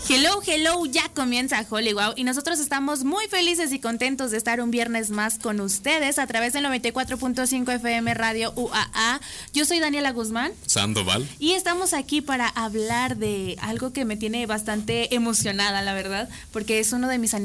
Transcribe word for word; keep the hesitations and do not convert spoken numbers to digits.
Hello, hello, ya comienza Hollywood y nosotros estamos muy felices y contentos de estar un viernes más con ustedes a través del noventa y cuatro punto cinco F M Radio U A A. Yo soy Daniela Guzmán Sandoval y estamos aquí para hablar de algo que me tiene bastante emocionada, la verdad, porque es uno de mis